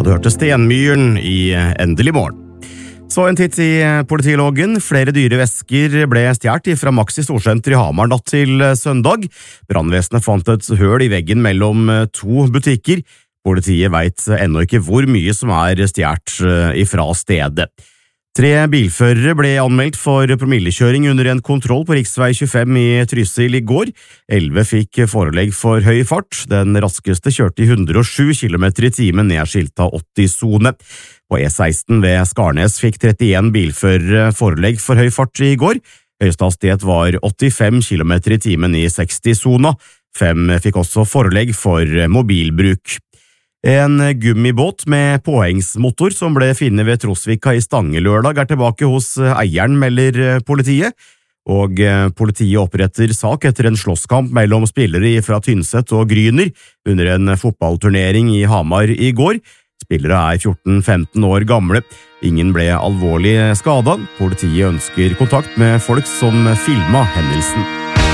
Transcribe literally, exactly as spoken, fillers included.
Du hørte Stenmyren i Endelig morgen. Så en titt i politiloggen. Flere dyre vesker ble stjert fra Maxi Storsenter i Hamar natt til søndag. Brannvesenet fant et høl i veggen mellom to butikker. Politiet vet ennå ikke hvor mye som er stjert ifra stedet. Tre bilførere ble anmeldt for promillekjøring under en kontroll på riksvei tjuefem i Trysil i går. Elleve fikk forelegg for høy fart. Den raskeste kjørte i hundre og sju kilometer i timen ned skilta åtti-sone. På E seksten ved Skarnes fikk trettien bilførere forelegg for høy fart i går. Høyeste hastighet var åttifem kilometer i timen i seksti-sona. Fem fikk også forelegg for mobilbruk. En gummibåt med påhengsmotor som ble funnet ved Trosvika i Stange lørdag er tilbake hos eieren, melder politiet. Og politiet oppretter sak etter en slåsskamp mellom spillere fra Tynset og Gryner under en fotballturnering i Hamar i går. Spillere er fjorten til femten år gamle. Ingen ble alvorlig skadet. Politiet ønsker kontakt med folk som filmet hendelsen.